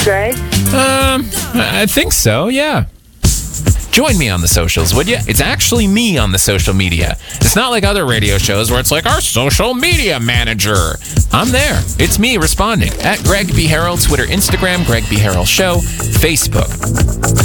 Greg? I think so, yeah. Join me on the socials, would you? It's actually me on the social media. It's not like other radio shows where it's like our social media manager. I'm there. It's me responding at Greg B. Harrell, Twitter, Instagram, Greg B. Harrell Show, Facebook.